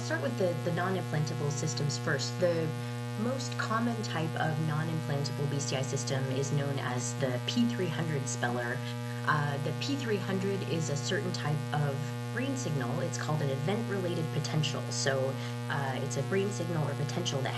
start with the non-implantable systems first. The most common type of non-implantable BCI system is known as the P300 speller. The P300 is a certain type of brain signal. It's called an event-related potential. So it's a brain signal or potential that